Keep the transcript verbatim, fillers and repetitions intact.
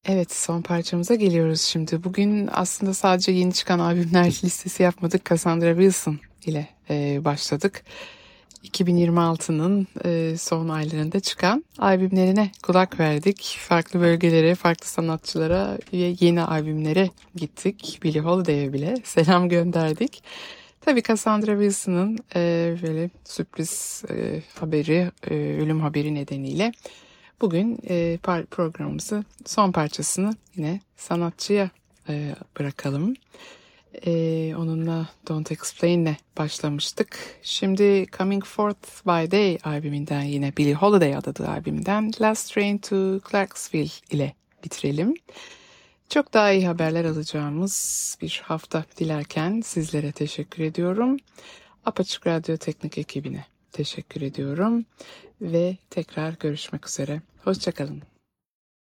Evet, son parçamıza geliyoruz şimdi. Bugün aslında sadece yeni çıkan albümler listesi yapmadık. Cassandra Wilson ile e, başladık. iki bin yirmi altının e, son aylarında çıkan albümlerine kulak verdik. Farklı bölgelere, farklı sanatçılara ve yeni albümlere gittik. Billie Holiday'e bile selam gönderdik. Tabii Cassandra Wilson'ın e, böyle sürpriz e, haberi, e, ölüm haberi nedeniyle bugün e, programımızı son parçasını yine sanatçıya e, bırakalım. E, onunla Don't Explain'le başlamıştık. Şimdi Coming Forth by Day albümünden, yine Billie Holiday adlı albümünden Last Train to Clarksville ile bitirelim. Çok daha iyi haberler alacağımız bir hafta dilerken sizlere teşekkür ediyorum. Apaçık Radyo Teknik ekibine teşekkür ediyorum ve tekrar görüşmek üzere. Hoşça kalın.